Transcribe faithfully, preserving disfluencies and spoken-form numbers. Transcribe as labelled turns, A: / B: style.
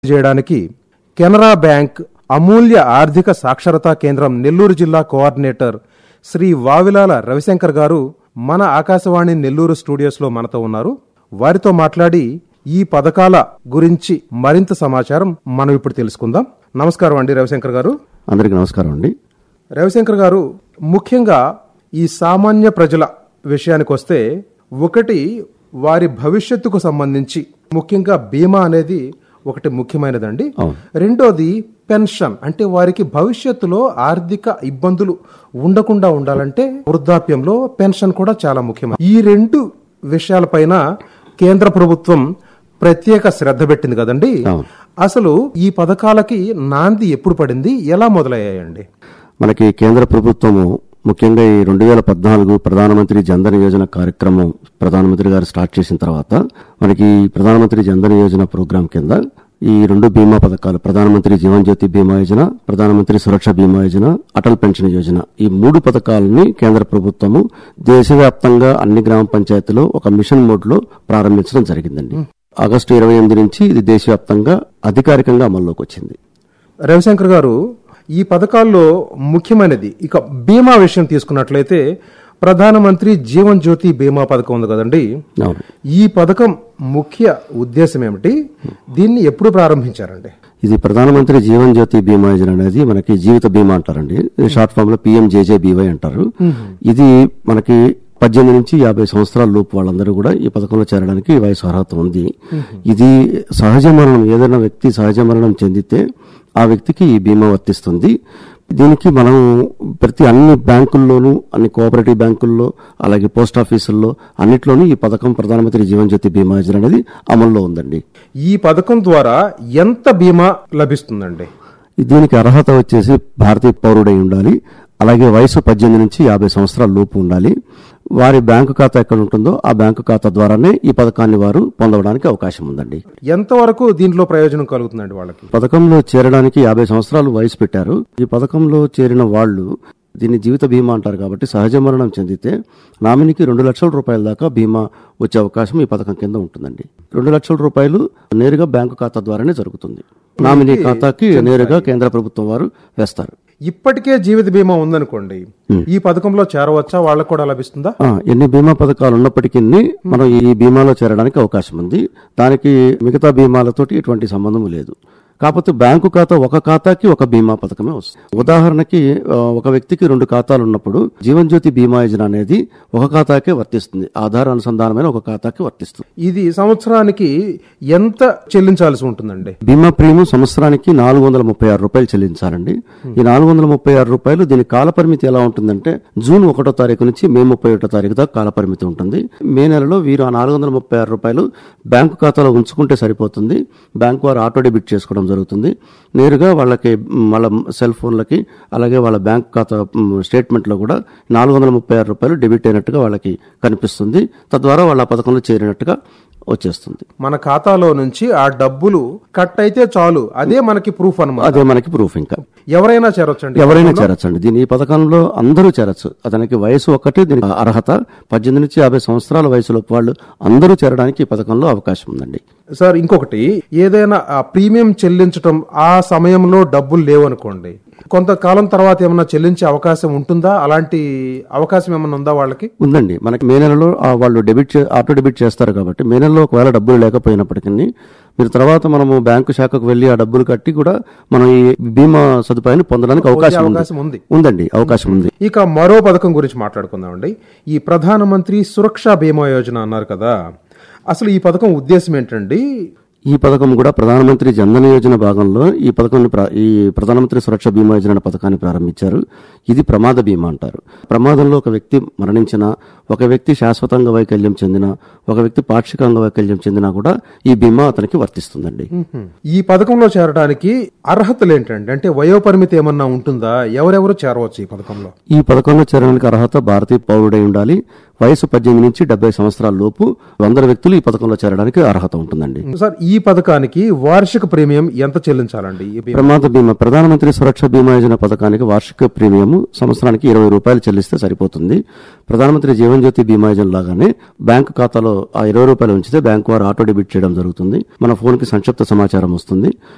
A: చేయడానికి కెనరా బ్యాంక్ అమూల్య ఆర్థిక సాక్షరతా కేంద్రం నెల్లూరు జిల్లా కోఆర్డినేటర్ శ్రీ వావిలాల రవిశంకర్ గారు మన ఆకాశవాణి నెల్లూరు స్టూడియోస్లో మనతో ఉన్నారు. వారితో మాట్లాడి ఈ పథకాల గురించి మరింత సమాచారం మనం ఇప్పుడు తెలుసుకుందాం. నమస్కారం అండి రవిశంకర్ గారు.
B: అందరికీ నమస్కారం అండి.
A: రవిశంకర్ గారు, ముఖ్యంగా ఈ సామాన్య ప్రజల విషయానికి వస్తే, ఒకటి వారి భవిష్యత్తుకు సంబంధించి ముఖ్యంగా బీమా అనేది ఒకటి ముఖ్యమైనదండి. రెండోది పెన్షన్, అంటే వారికి భవిష్యత్తులో ఆర్థిక ఇబ్బందులు ఉండకుండా ఉండాలంటే వృద్ధాప్యంలో పెన్షన్ కూడా చాలా ముఖ్యం. ఈ రెండు విషయాలపైన కేంద్ర ప్రభుత్వం ప్రత్యేక శ్రద్ధ పెట్టింది కదండి. అసలు ఈ పథకాలకి నాంది ఎప్పుడు పడింది, ఎలా మొదలయ్యాయండి?
B: మనకి కేంద్ర ప్రభుత్వము ముఖ్యంగా ఈ రెండు వేల పద్నాలుగు ప్రధానమంత్రి జన్ధన్ యోజన కార్యక్రమం ప్రధానమంత్రి గారు స్టార్ట్ చేసిన తర్వాత మనకి ప్రధానమంత్రి జన్ధన్ యోజన ప్రోగ్రాం కింద ఈ రెండు బీమా పథకాలు, ప్రధానమంత్రి జీవన్ జ్యోతి బీమా యోజన, ప్రధానమంత్రి సురక్ష బీమా యోజన, అటల్ పెన్షన్ యోజన, ఈ మూడు పథకాలని కేంద్ర ప్రభుత్వము దేశవ్యాప్తంగా అన్ని గ్రామ పంచాయతీలో ఒక మిషన్ మోడ్ లో ప్రారంభించడం జరిగిందండి. ఆగస్టు ఇరవై ఎనిమిది నుంచి ఇది దేశవ్యాప్తంగా అధికారికంగా అమల్లోకి వచ్చింది.
A: రవిశంకర్ గారు, ఈ పథకాల్లో ముఖ్యమైనది ఇక బీమా విషయం తీసుకున్నట్లయితే ప్రధానమంత్రి జీవన్ జ్యోతి బీమా పథకం ఉంది కదండి. ఈ పథకం ముఖ్య ఉద్దేశం ఏమిటి? దీన్ని ఎప్పుడు ప్రారంభించారండి?
B: ఇది ప్రధానమంత్రి జీవన్ జ్యోతి బీమా యోజన అనేది మనకి జీవిత బీమా అంటారండి. షార్ట్ ఫామ్ లో పిఎంజేజేబీవై అంటారు. ఇది మనకి పద్దెనిమిది నుంచి యాభై సంవత్సరాల లోపు వాళ్ళందరూ కూడా ఈ పథకంలో చేరడానికి వయసు అర్హత ఉంది. ఇది సహజ మరణం, ఏదైనా వ్యక్తి సహజ మరణం చెందితే ఆ వ్యక్తికి ఈ బీమా వర్తిస్తుంది. దీనికి మనం ప్రతి అన్ని బ్యాంకుల్లోనూ, అన్ని కోఆపరేటివ్ బ్యాంకుల్లో, అలాగే పోస్ట్ ఆఫీసుల్లో అన్నిట్లోనూ ఈ పథకం ప్రధానమంత్రి జీవన్ జ్యోతి బీమా యోజన అనేది అమల్లో ఉందండి.
A: ఈ పథకం ద్వారా ఎంత బీమా లభిస్తుందండి?
B: దీనికి అర్హత వచ్చేసి భారతీయ పౌరుడై ఉండాలి, అలాగే వయసు పద్దెనిమిది నుంచి యాభై సంవత్సరాల లోపు ఉండాలి. వారి బ్యాంకు ఖాతా ఎక్కడ ఉంటుందో ఆ బ్యాంకు ఖాతా ద్వారానే ఈ పథకాన్ని వారు పొందడానికి అవకాశం ఉందండి.
A: ఎంతవరకు దీంట్లో ప్రయోజనం కలుగుతుందండి వాళ్ళకి?
B: పథకంలో చేరడానికి యాభై సంవత్సరాలు వయసు పెట్టారు. ఈ పథకంలో చేరిన వాళ్ళు దీన్ని జీవిత బీమా అంటారు కాబట్టి సహజ మరణం చెందితే నామినీకి రెండు లక్షల రూపాయల దాకా బీమా వచ్చే అవకాశం ఈ పథకం కింద ఉంటుందండి. రెండు లక్షల రూపాయలు నేరుగా బ్యాంకు ఖాతా ద్వారానే జరుగుతుంది. నామినీ ఖాతాకి నేరుగా కేంద్ర ప్రభుత్వం వారు వేస్తారు.
A: ఇప్పటికే జీవిత బీమా ఉందనుకోండి, ఈ పథకంలో చేరవచ్చా? వాళ్ళకు కూడా లభిస్తుందా?
B: ఎన్ని బీమా పథకాలు ఉన్నప్పటికీ మనం ఈ బీమాలో చేరడానికి అవకాశం ఉంది. దానికి మిగతా బీమాలతోటి ఎటువంటి సంబంధం లేదు. కాకపోతే బ్యాంకు ఖాతా ఒక ఖాతాకి ఒక బీమా పథకమే వస్తుంది. ఉదాహరణకి ఒక వ్యక్తికి రెండు ఖాతాలు ఉన్నప్పుడు జీవన్ జ్యోతి బీమా యోజన అనేది ఒక ఖాతాకే వర్తిస్తుంది. ఆధార్ అనుసంధానమైన ఒక ఖాతాకి వర్తిస్తుంది.
A: ఇది సంవత్సరానికి ఎంత చెల్లించాల్సి ఉంటుందండి?
B: బీమా ప్రీమియం సంవత్సరానికి నాలుగు వందల ముప్పై ఆరు రూపాయలు చెల్లించాలండి. ఈ నాలుగు వందల ముప్పై ఆరు రూపాయలు దీని కాలపరిమితి ఎలా ఉంటుందంటే జూన్ ఒకటో తారీఖు నుంచి మే ముప్పై ఒకటో తారీఖు దాకా కాలపరిమితి ఉంటుంది. మే నెలలో వీరు ఆ నాలుగు వందల ముప్పై ఆరు రూపాయలు బ్యాంకు ఖాతాలో ఉంచుకుంటే సరిపోతుంది. బ్యాంకు వారు ఆటో డెబిట్ చేసుకోవడం జరుగుతుంది. నేరుగా వాళ్ళకి వాళ్ళ సెల్ ఫోన్లకి, అలాగే వాళ్ళ బ్యాంక్ ఖాతా స్టేట్మెంట్ లో కూడా నాలుగు వందల ముప్పై ఆరు రూపాయలు డెబిట్ అయినట్టుగా వాళ్ళకి కనిపిస్తుంది. తద్వారా వాళ్ళ పథకంలో చేరినట్టుగా వచ్చేస్తుంది.
A: మన ఖాతాలో నుంచి ఆ డబ్బులు కట్ అయితే చాలు, అదే మనకి ప్రూఫ్ అన్నమాట.
B: అదే మనకి ప్రూఫ్. ఇంకా
A: ఎవరైనా చేరొచ్చండి?
B: ఎవరైనా చేరొచ్చండి. దీని ఈ పథకంలో అందరూ చేరొచ్చు. అతనికి వయసు ఒకటి దీనికి అర్హత. పద్దెనిమిది నుంచి యాభై సంవత్సరాల వయసులో వాళ్ళు అందరూ చేరడానికి ఈ పథకంలో అవకాశం ఉందండి.
A: సార్, ఇంకొకటి, ఏదైనా ప్రీమియం చెల్లించడం ఆ సమయంలో డబ్బులు లేవనుకోండి, కొంతకాలం తర్వాత ఏమన్నా చెల్లించే అవకాశం ఉంటుందా? అలాంటి అవకాశం ఏమన్నా ఉందా వాళ్ళకి?
B: ఉందండి. మనకి మే నెలలో వాళ్ళు డెబిట్ ఆటో డెబిట్ చేస్తారు కాబట్టి మే నెలలో ఒకవేళ డబ్బులు లేకపోయినప్పటికీ మీరు తర్వాత మనము బ్యాంకు శాఖకు వెళ్లి ఆ డబ్బులు కట్టి కూడా మనం ఈ బీమా సదుపాయాన్ని పొందడానికి అవకాశం ఉంది. ఉందండి, అవకాశం ఉంది.
A: ఇక మరో పథకం గురించి మాట్లాడుకుందామండి. ఈ ప్రధానమంత్రి సురక్ష బీమా యోజన అన్నారు కదా, అసలు ఈ పథకం ఉద్దేశం ఏంటండి?
B: ఈ పథకం కూడా ప్రధానమంత్రి జన్ధన్ యోజన భాగంలో ఈ పథకాన్ని ఈ ప్రధానమంత్రి సురక్ష బీమా యోజన పథకాన్ని ప్రారంభించారు. ఇది ప్రమాద బీమా అంటారు. ప్రమాదంలో ఒక వ్యక్తి మరణించినా, ఒక వ్యక్తి శాశ్వతంగా వైకల్యం చెందినా, ఒక వ్యక్తి పాక్షికంగా వైకల్యం చెందినా కూడా ఈ బీమా అతనికి వర్తిస్తుందండి.
A: ఈ పథకంలో చేరడానికి అర్హతలు ఏంటండి? అంటే వయోపరిమితి ఏమన్నా ఉంటుందా? ఎవరెవరు చేరవచ్చు ఈ పథకంలో?
B: ఈ పథకంలో చేరడానికి అర్హత భారతీయ పౌరుడై ఉండాలి. వయసు పద్దెనిమిది నుంచి డెబ్బై సంవత్సరాల లోపు వందల వ్యక్తులు ఈ పథకంలో చేరడానికి అర్హత ఉంటుందండి.
A: సార్, ఈ పథకానికి వార్షిక ప్రీమియం ఎంత చెల్లించాలండి?
B: ప్రమాద బీమా ప్రధానమంత్రి సురక్ష బీమా యోజన పథకానికి వార్షిక ప్రీమియం సంవత్సరానికి ఇరవై రూపాయలు చెల్లిస్తే సరిపోతుంది. ప్రధానమంత్రి జీవన్ జ్యోతి బీమా యోజన లాగానే బ్యాంకు ఖాతాలో ఆ ఇరవై రూపాయలు ఉంచితే బ్యాంకు వారు ఆటో డెబిట్ చేయడం జరుగుతుంది. మన ఫోన్ కి సంక్షిప్త సమాచారం వస్తుంది.